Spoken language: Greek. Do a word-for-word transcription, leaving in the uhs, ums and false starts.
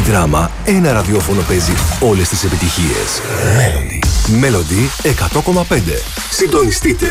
Δράμα, ένα ραδιόφωνο παίζει όλες τις επιτυχίες. Melody. Melody εκατό κόμμα πέντε. Συντονιστείτε.